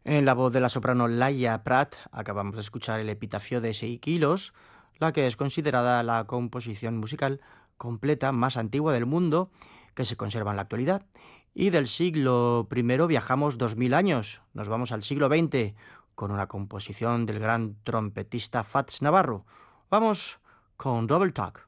En la voz de la soprano Laia Prat acabamos de escuchar el epitafio de Seikilos, la que es considerada la composición musical completa más antigua del mundo que se conserva en la actualidad. Y del siglo I viajamos 2000 años, nos vamos al siglo XX con una composición del gran trompetista Fats Navarro. Vamos con Double Talk.